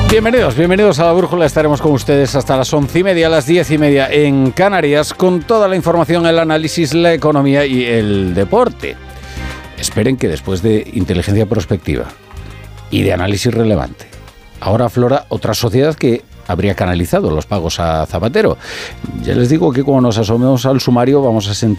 Bienvenidos a La Brújula. Estaremos con ustedes hasta las 11:30, las 10:30 en Canarias, con toda la información, el análisis, la economía y el deporte. Esperen que después de inteligencia prospectiva y de análisis relevante, ahora aflora otra sociedad que habría canalizado los pagos a Zapatero. Ya les digo que cuando nos asomemos al sumario vamos a sentir